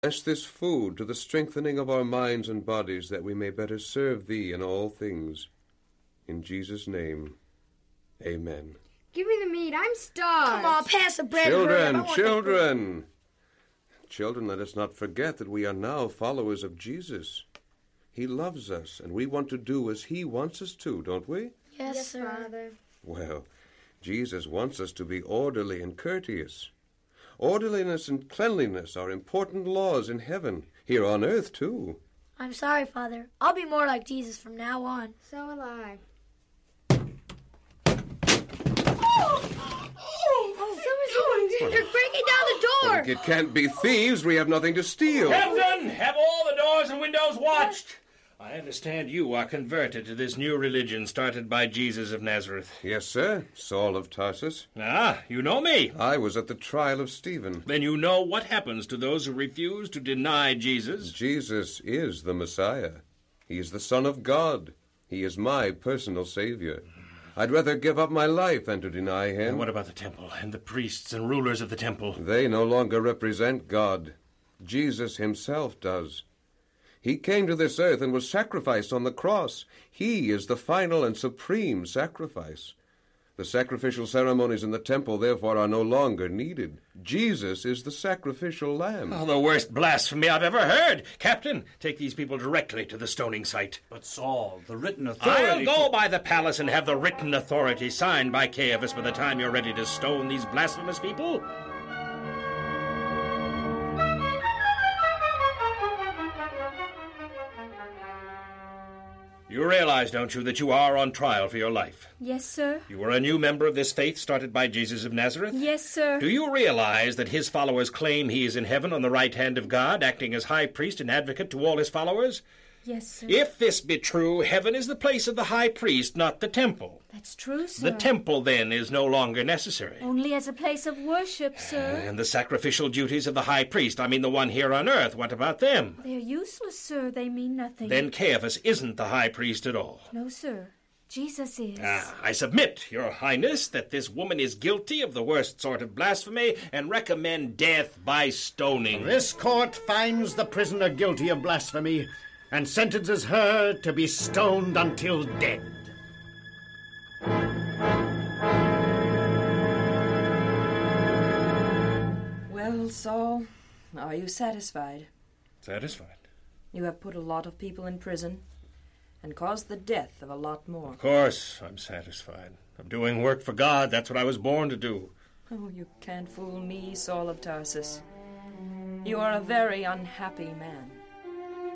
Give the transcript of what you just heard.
Bless this food to the strengthening of our minds and bodies, that we may better serve Thee in all things. In Jesus' name, amen. Give me the meat. I'm starved. Come on, pass the bread. Children. Children, let us not forget that we are now followers of Jesus. He loves us, and we want to do as He wants us to, don't we? Yes, sir. Father. Well, Jesus wants us to be orderly and courteous. Orderliness and cleanliness are important laws in heaven, here on earth, too. I'm sorry, Father. I'll be more like Jesus from now on. So will I. They're breaking down the door. Look, it can't be thieves. We have nothing to steal. Captain, have all the doors and windows watched. I understand you are converted to this new religion started by Jesus of Nazareth. Yes, sir. Saul of Tarsus. Ah, you know me. I was at the trial of Stephen. Then you know what happens to those who refuse to deny Jesus. Jesus is the Messiah. He is the Son of God. He is my personal Savior. I'd rather give up my life than to deny Him. And what about the temple and the priests and rulers of the temple? They no longer represent God. Jesus Himself does. He came to this earth and was sacrificed on the cross. He is the final and supreme sacrifice. The sacrificial ceremonies in the temple, therefore, are no longer needed. Jesus is the sacrificial lamb. Oh, the worst blasphemy I've ever heard. Captain, take these people directly to the stoning site. But Saul, the written authority... I'll go by the palace and have the written authority signed by Caiaphas by the time you're ready to stone these blasphemous people. You realize, don't you, that you are on trial for your life? Yes, sir. You are a new member of this faith started by Jesus of Nazareth? Yes, sir. Do you realize that his followers claim he is in heaven on the right hand of God, acting as high priest and advocate to all his followers? Yes, sir. If this be true, heaven is the place of the high priest, not the temple. That's true, sir. The temple, then, is no longer necessary. Only as a place of worship, sir. And the sacrificial duties of the high priest, I mean the one here on earth, what about them? They're useless, sir. They mean nothing. Then Caiaphas isn't the high priest at all. No, sir. Jesus is. I submit, Your Highness, that this woman is guilty of the worst sort of blasphemy and recommend death by stoning. This court finds the prisoner guilty of blasphemy and sentences her to be stoned until dead. Well, Saul, are you satisfied? Satisfied? You have put a lot of people in prison and caused the death of a lot more. Of course, I'm satisfied. I'm doing work for God. That's what I was born to do. Oh, you can't fool me, Saul of Tarsus. You are a very unhappy man.